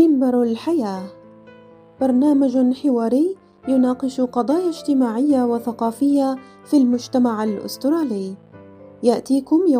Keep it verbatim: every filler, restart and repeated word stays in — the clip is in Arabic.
منبر الحياة، برنامج حواري يناقش قضايا اجتماعية وثقافية في المجتمع الأسترالي، يأتيكم يوم